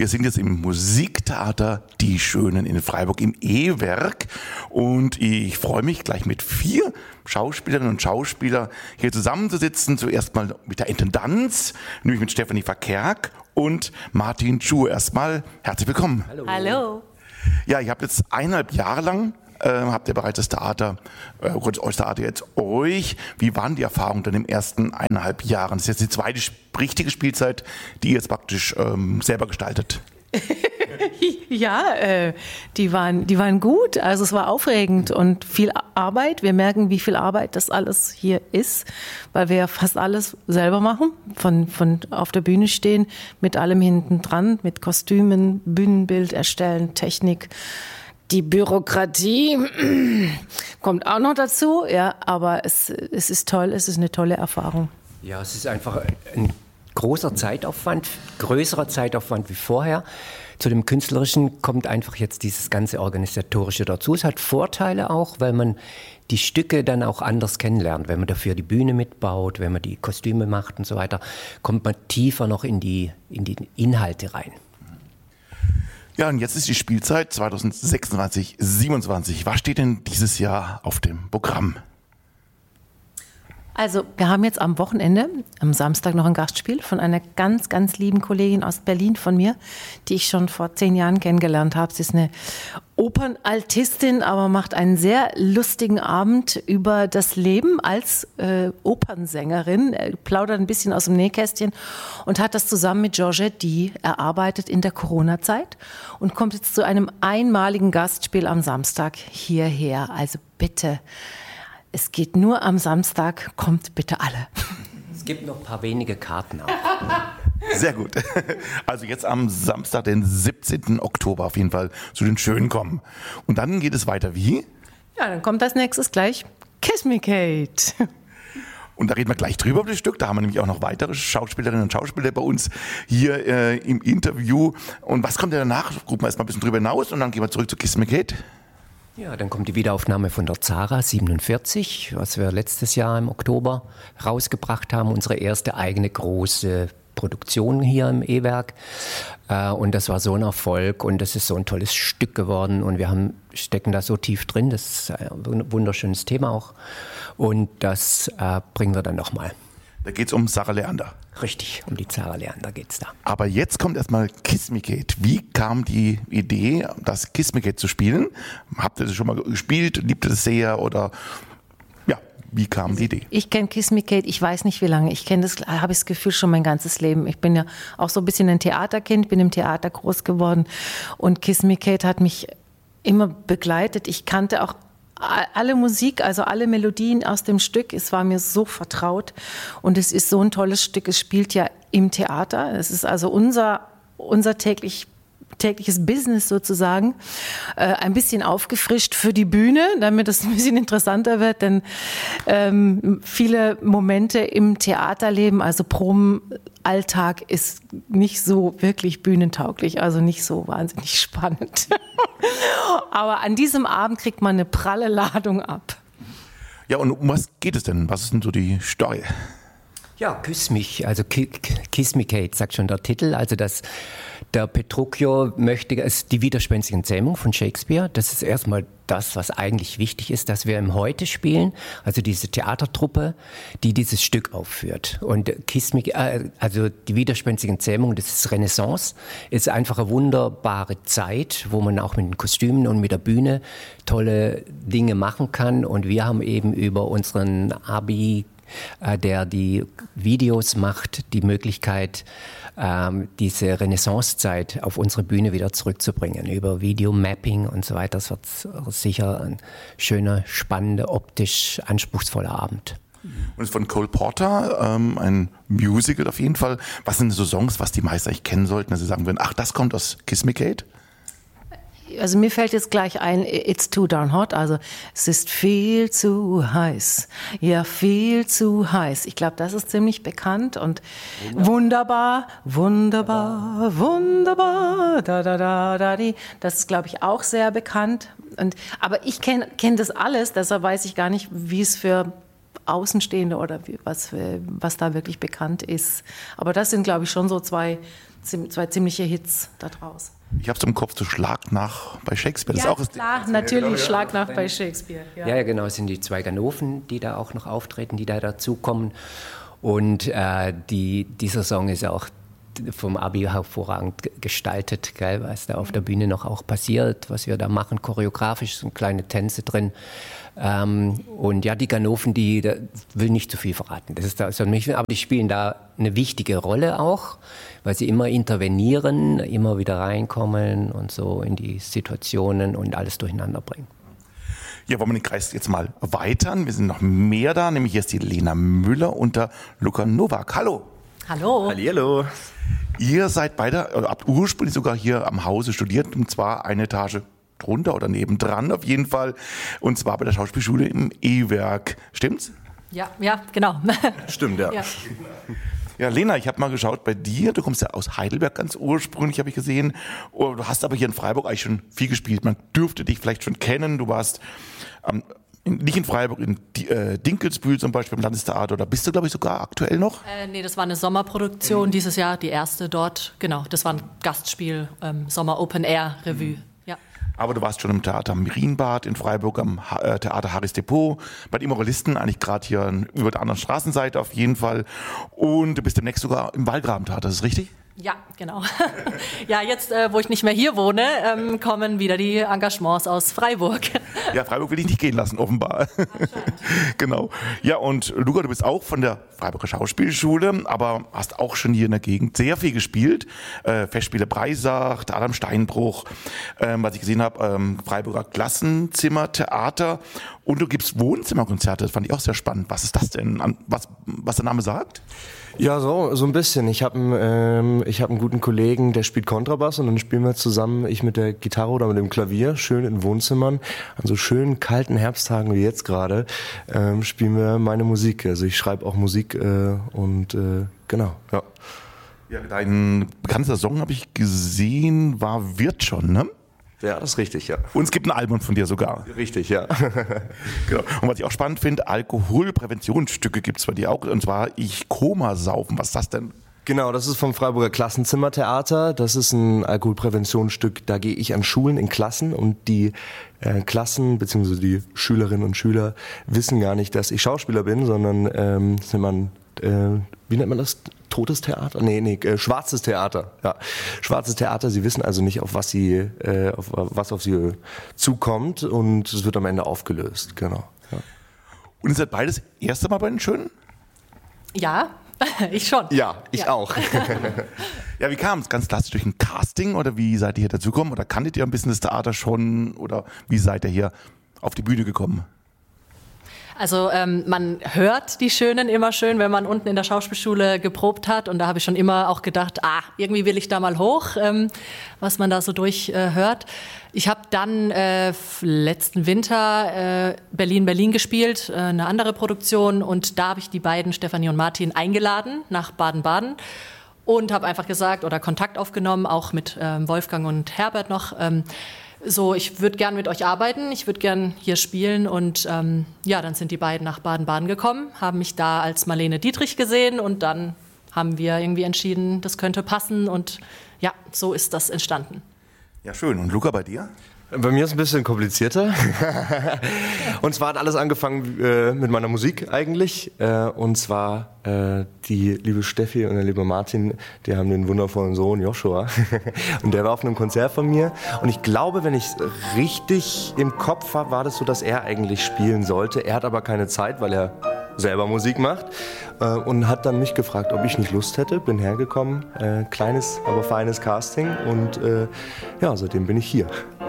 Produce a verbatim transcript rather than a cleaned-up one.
Wir sind jetzt im Musiktheater Die Schönen in Freiburg im E-Werk und ich freue mich gleich mit vier Schauspielerinnen und Schauspielern hier zusammenzusitzen. Zuerst mal mit der Intendanz, nämlich mit Stefanie Verkerk und Martin Schuh. Erstmal herzlich willkommen. Hallo. Hallo. Ja, ihr habt jetzt eineinhalb Jahre lang äh, habt ihr bereits das Theater, äh, kurz euch Theater jetzt euch. Wie waren die Erfahrungen dann im ersten eineinhalb Jahren? Das ist jetzt die zweite richtige Spielzeit, die ihr jetzt praktisch ähm, selber gestaltet. Ja, äh, die waren, die waren gut. Also es war aufregend und viel Arbeit. Wir merken, wie viel Arbeit das alles hier ist, weil wir ja fast alles selber machen, von, von auf der Bühne stehen, mit allem hinten dran, mit Kostümen, Bühnenbild erstellen, Technik. Die Bürokratie kommt auch noch dazu, ja, aber es, es ist toll, es ist eine tolle Erfahrung. Ja, es ist einfach ein großer Zeitaufwand, größerer Zeitaufwand wie vorher. Zu dem Künstlerischen kommt einfach jetzt dieses ganze Organisatorische dazu. Es hat Vorteile auch, weil man die Stücke dann auch anders kennenlernt. Wenn man dafür die Bühne mitbaut, wenn man die Kostüme macht und so weiter, kommt man tiefer noch in die, in die Inhalte rein. Ja, und jetzt ist die Spielzeit zwanzig sechsundzwanzig siebenundzwanzig. Was steht denn dieses Jahr auf dem Programm? Also wir haben jetzt am Wochenende, am Samstag noch ein Gastspiel von einer ganz, ganz lieben Kollegin aus Berlin von mir, die ich schon vor zehn Jahren kennengelernt habe. Sie ist eine Opernaltistin, aber macht einen sehr lustigen Abend über das Leben als äh, Opernsängerin, er plaudert ein bisschen aus dem Nähkästchen und hat das zusammen mit Georgette Die erarbeitet in der Corona-Zeit und kommt jetzt zu einem einmaligen Gastspiel am Samstag hierher. Also bitte. Es geht nur am Samstag, kommt bitte alle. Es gibt noch ein paar wenige Karten auch. Sehr gut. Also jetzt am Samstag, den siebzehnten Oktober auf jeden Fall zu den Schönen kommen. Und dann geht es weiter wie? Ja, dann kommt als nächstes gleich Kiss Me Kate. Und da reden wir gleich drüber über das Stück. Da haben wir nämlich auch noch weitere Schauspielerinnen und Schauspieler bei uns hier äh, im Interview. Und was kommt denn danach? Gucken wir erstmal ein bisschen drüber hinaus und dann gehen wir zurück zu Kiss Me Kate. Ja, dann kommt die Wiederaufnahme von der Zara siebenundvierzig, was wir letztes Jahr im Oktober rausgebracht haben, unsere erste eigene große Produktion hier im E-Werk. Und das war so ein Erfolg und das ist so ein tolles Stück geworden und wir haben, stecken da so tief drin, das ist ein wunderschönes Thema auch und das äh, bringen wir dann nochmal. Da geht es um Sarah Leander. Richtig, um die Sarah Leander geht es da. Aber jetzt kommt erstmal Kiss Me Kate. Wie kam die Idee, das Kiss Me Kate zu spielen? Habt ihr das schon mal gespielt? Liebt ihr das sehr? Oder ja, wie kam die Idee? Ich kenne Kiss Me Kate, ich weiß nicht wie lange. Ich kenne das, habe ich das Gefühl, schon mein ganzes Leben. Ich bin ja auch so ein bisschen ein Theaterkind, bin im Theater groß geworden. Und Kiss Me Kate hat mich immer begleitet. Ich kannte auch alle Musik, also alle Melodien aus dem Stück, es war mir so vertraut und es ist so ein tolles Stück, es spielt ja im Theater, es ist also unser, unser täglich, tägliches Business sozusagen, äh, ein bisschen aufgefrischt für die Bühne, damit es ein bisschen interessanter wird, denn ähm, viele Momente im Theaterleben, also Probenalltag ist nicht so wirklich bühnentauglich, also nicht so wahnsinnig spannend. Aber an diesem Abend kriegt man eine pralle Ladung ab. Ja, und um was geht es denn? Was ist denn so die Story? Ja, Küss mich, also Kiss Me Kate, sagt schon der Titel. Also das, der Petruchio möchte, es ist die widerspenstigen Zähmung von Shakespeare. Das ist erstmal das, was eigentlich wichtig ist, dass wir im Heute spielen. Also diese Theatertruppe, die dieses Stück aufführt. Und Kiss Me, also die widerspenstigen Zähmung, das ist Renaissance, ist einfach eine wunderbare Zeit, wo man auch mit den Kostümen und mit der Bühne tolle Dinge machen kann. Und wir haben eben über unseren Abi der die Videos macht, die Möglichkeit, ähm, diese Renaissancezeit auf unsere Bühne wieder zurückzubringen, über Videomapping und so weiter. Das wird sicher ein schöner, spannender, optisch anspruchsvoller Abend. Und es ist von Cole Porter, ähm, ein Musical auf jeden Fall. Was sind so Songs, was die meisten eigentlich kennen sollten, dass sie sagen würden, ach, das kommt aus Kiss Me Kate? Also mir fällt jetzt gleich ein, it's too darn hot, also es ist viel zu heiß, ja viel zu heiß. Ich glaube, das ist ziemlich bekannt und wunderbar, wunderbar, wunderbar, da da da da die. Das ist, glaube ich, auch sehr bekannt. Und, aber ich kenne kenn das alles, deshalb weiß ich gar nicht, wie es für Außenstehende oder wie, was, was da wirklich bekannt ist. Aber das sind, glaube ich, schon so zwei, zwei ziemliche Hits da draus. Ich habe es im Kopf, so Schlag nach bei Shakespeare. Das ja, ist auch klar, natürlich ja, Schlag nach bei Shakespeare. Ja. ja, genau, es sind die zwei Ganoven, die da auch noch auftreten, die da dazukommen. Und äh, die, dieser Song ist auch vom Abi hervorragend gestaltet, gell, was da auf der Bühne noch auch passiert, was wir da machen, choreografisch, sind kleine Tänze drin. Ähm, und ja, die Ganoven, die da will nicht zu viel verraten. Das ist da, so nicht, aber die spielen da eine wichtige Rolle auch, weil sie immer intervenieren, immer wieder reinkommen und so in die Situationen und alles durcheinander bringen. Ja, wollen wir den Kreis jetzt mal erweitern. Wir sind noch mehr da, nämlich jetzt die Lena Müller und der Luka Nowak. Hallo. Hallo. Hallihallo. Ihr seid beide, oder habt ursprünglich sogar hier am Hause studiert, und zwar eine Etage drunter oder nebendran auf jeden Fall, und zwar bei der Schauspielschule im E-Werk. Stimmt's? Ja, ja, genau. Stimmt, ja. Ja, ja, Lena, ich habe mal geschaut bei dir, du kommst ja aus Heidelberg ganz ursprünglich, habe ich gesehen. Oh, du hast aber hier in Freiburg eigentlich schon viel gespielt. Man dürfte dich vielleicht schon kennen. Du warst ähm, in, nicht in Freiburg, in äh, Dinkelsbühl zum Beispiel im Landestheater, oder bist du, glaube ich, sogar aktuell noch? äh, nee, das war eine Sommerproduktion mhm. dieses Jahr, die erste dort. Genau, das war ein Gastspiel, ähm, Sommer Open Air Revue. Mhm. Ja. Aber du warst schon im Theater Marienbad in Freiburg, am ha- äh, Theater Harris Depot, bei den Immoralisten, eigentlich gerade hier über der anderen Straßenseite auf jeden Fall. Und du bist demnächst sogar im Wallgraben-Theater, ist das richtig? Ja, genau. Ja, jetzt, äh, wo ich nicht mehr hier wohne, ähm, kommen wieder die Engagements aus Freiburg. Ja, Freiburg will ich nicht gehen lassen, offenbar. Genau. Ja, und Luca, du bist auch von der Freiburger Schauspielschule, aber hast auch schon hier in der Gegend sehr viel gespielt. Äh, Festspiele Breisach, der Adam Steinbruch, ähm, was ich gesehen habe, ähm, Freiburger Klassenzimmertheater, und du gibst Wohnzimmerkonzerte. Das fand ich auch sehr spannend. Was ist das denn, was, was der Name sagt? Ja, so, so ein bisschen. Ich habe einen, ähm, ich hab einen guten Kollegen, der spielt Kontrabass, und dann spielen wir zusammen, ich mit der Gitarre oder mit dem Klavier, schön in Wohnzimmern. An so schönen kalten Herbsttagen wie jetzt gerade ähm, spielen wir meine Musik. Also ich schreibe auch Musik äh, und äh, genau, ja. Ja, dein bekanntester Song, habe ich gesehen, war Wird schon, ne? Ja, das ist richtig, ja. Und es gibt ein Album von dir sogar. Richtig, ja. Genau. Und was ich auch spannend finde, Alkoholpräventionsstücke gibt es bei dir auch. Und zwar Ich Koma saufen. Was ist das denn? Genau, das ist vom Freiburger Klassenzimmertheater. Das ist ein Alkoholpräventionsstück. Da gehe ich an Schulen in Klassen, und die äh, Klassen bzw. die Schülerinnen und Schüler wissen gar nicht, dass ich Schauspieler bin, sondern ähm, sind man, äh, wie nennt man das? Totes Theater? Nee, nee, äh, schwarzes Theater. Ja, schwarzes Theater. Sie wissen also nicht, auf was sie, äh, auf was auf sie zukommt, und es wird am Ende aufgelöst. Genau. Ja. Und ihr seid beides erste Mal bei den Schönen? Ja, ich schon. Ja, ich Ja. auch. Ja, wie kam es? Ganz klassisch durch ein Casting, oder wie seid ihr hier dazugekommen? Oder kanntet ihr ein bisschen das Theater schon? Oder wie seid ihr hier auf die Bühne gekommen? Also ähm, man hört die Schönen immer schön, wenn man unten in der Schauspielschule geprobt hat. Und da habe ich schon immer auch gedacht, ah, irgendwie will ich da mal hoch, ähm, was man da so durchhört. Äh, ich habe dann äh, letzten Winter äh, Berlin, Berlin gespielt, äh, eine andere Produktion. Und da habe ich die beiden, Stefanie und Martin, eingeladen nach Baden-Baden. Und habe einfach gesagt, oder Kontakt aufgenommen, auch mit ähm, Wolfgang und Herbert noch, ähm, so, ich würde gern mit euch arbeiten, ich würde gern hier spielen, und ähm, ja, dann sind die beiden nach Baden-Baden gekommen, haben mich da als Marlene Dietrich gesehen, und dann haben wir irgendwie entschieden, das könnte passen, und ja, so ist das entstanden. Ja, schön. Und Luca, bei dir? Bei mir ist es ein bisschen komplizierter. Und zwar hat alles angefangen äh, mit meiner Musik eigentlich. Äh, und zwar äh, die liebe Steffi und der liebe Martin, die haben den wundervollen Sohn Joshua. Und der war auf einem Konzert von mir. Und ich glaube, wenn ich es richtig im Kopf habe, war das so, dass er eigentlich spielen sollte. Er hat aber keine Zeit, weil er selber Musik macht. Äh, und hat dann mich gefragt, ob ich nicht Lust hätte. Bin hergekommen. Äh, kleines, aber feines Casting. Und äh, ja, seitdem bin ich hier.